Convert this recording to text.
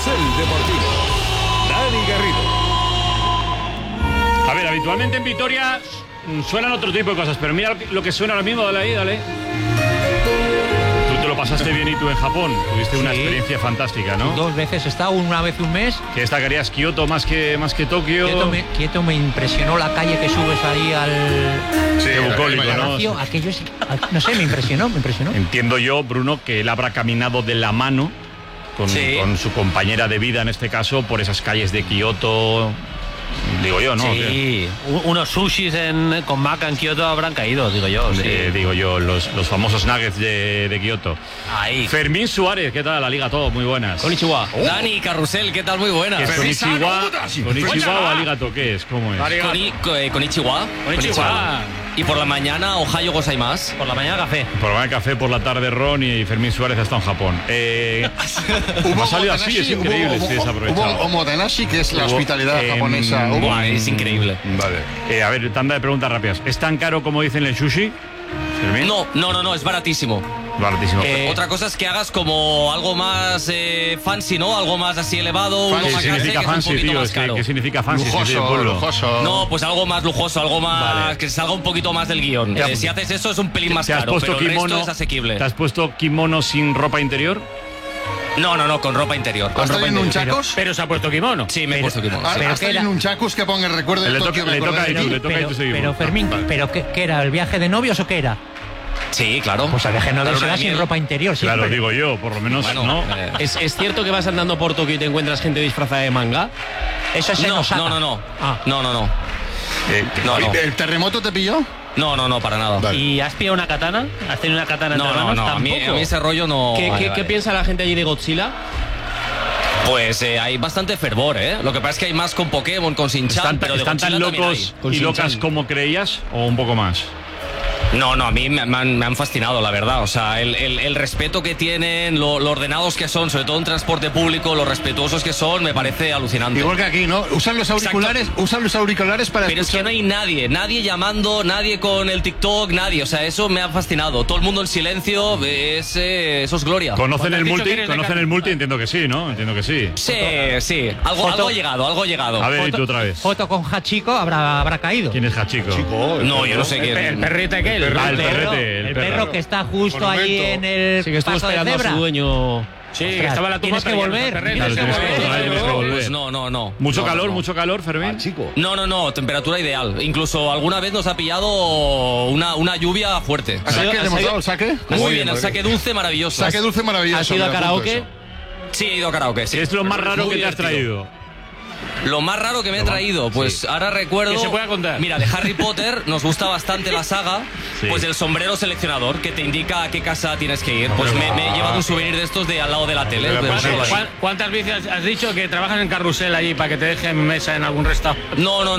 Carrusel Deportivo. Dani Garrido. A ver, habitualmente en Vitoria suenan otro tipo de cosas, pero mira lo que suena ahora mismo, dale ahí, dale. Tú te lo pasaste bien y tú en Japón, tuviste una experiencia fantástica, ¿no? 2 veces he estado, una vez un mes. ¿Qué destacarías? ¿Kioto más que Tokio? Kioto me impresionó la calle que subes ahí al... Sí, bucólico, ¿no? Aquello sí, no sé, me impresionó. Entiendo yo, Bruno, que él habrá caminado de la mano con su compañera de vida, en este caso, por esas calles de Kioto... Digo yo, ¿no? Sí, unos sushis con maca en Kioto habrán caído, digo yo. Sí. Digo yo, los famosos nuggets de Kioto. Ahí. Fermín Suárez, ¿qué tal? La Liga Todo, muy buenas. Konnichiwa. Dani Carrusel, ¿qué tal? Muy buenas. ¿Qué es Konnichiwa o Aligato? ¿Qué es? ¿Cómo es? Konnichiwa. Y por la mañana, Ohayo gozaimasu. Por la mañana café. Por la mañana café, por la tarde Ron y Fermín Suárez ha estado en Japón. Ha salido así, es increíble si desaprovechado. Hubo omotenashi, que es la hospitalidad japonesa. Es increíble. Vale. A ver, tanda de preguntas rápidas. ¿Es tan caro como dicen el sushi, Fermín? No, es baratísimo. Baratísimo. Otra cosa es que hagas como algo más fancy, ¿no? Algo más así elevado. ¿Qué significa fancy, tío? ¿Qué significa fancy? Lujoso. No, pues algo más lujoso, algo más que salga un poquito más del guión. Si haces eso es un pelín más caro, pero el resto es asequible. ¿Te has puesto kimono sin ropa interior? No, con ropa interior. ¿Has estado en un chacos? Pero se ha puesto kimono. Sí, me he puesto kimono. ¿Has estado en un chacos que ponga el recuerdo de Tokio? Le toca a tú seguimos. Pero Fermín, ¿pero qué era? ¿El viaje de novios o qué era? Sí, claro. Pues el viaje de novios era sin ropa interior, siempre. Claro, digo yo, por lo menos, bueno, ¿no? ¿Es cierto que vas andando por Tokio y te encuentras gente disfrazada de manga? Eso es en Osaka. No. ¿El terremoto te pilló? No, para nada. Vale. ¿Y has pillado una katana? ¿Has tenido una katana entre manos? No, a mí ese rollo no... ¿Qué piensa la gente allí de Godzilla? Pues hay bastante fervor, ¿eh? Lo que pasa es que hay más con Pokémon, con Shin-Chan, pero ¿Están tan locos y locas como creías o un poco más? No, a mí me han fascinado, la verdad. O sea, el respeto que tienen, lo ordenados que son, sobre todo en transporte público, lo respetuosos que son, me parece alucinante. Igual que aquí, ¿no? Usan los auriculares para Pero escuchar. es que no hay nadie llamando, nadie con el TikTok, nadie. O sea, eso me ha fascinado. Todo el mundo en silencio, eso es gloria. ¿Conocen el multi? Entiendo que sí, ¿no? Entiendo que sí. Sí. Algo ha llegado. A ver, ¿y tú otra vez? Foto con Hachiko habrá caído. ¿Quién es Hachiko? No, yo no sé quién. El perrete aquel. El perro que está justo allí en el Sí, que estuvo paso de esperando a cebra. su dueño. Sí, Ostras, que estaba en la tumba. tienes que volver. Tienes que volver. Pues no. ¿Mucho calor, Fermín? No, temperatura ideal. Incluso alguna vez nos ha pillado una lluvia fuerte. ¿Saque? ¿Le hemos dado el saque? Muy bien, el saque dulce maravilloso. Saque dulce maravilloso. ¿Has ido a karaoke? Sí, he ido a karaoke, sí. ¿Qué es lo más raro que te has traído? Lo más raro que me he traído, pues ahora recuerdo... ¿Qué se puede contar? Mira, de Harry Potter nos gusta bastante la saga, Sí. pues el sombrero seleccionador que te indica a qué casa tienes que ir. Pues me he llevado un souvenir de estos de al lado de la tele. ¿Cuántas veces has dicho que trabajas en Carrusel allí para que te dejen mesa en algún restaurante? No,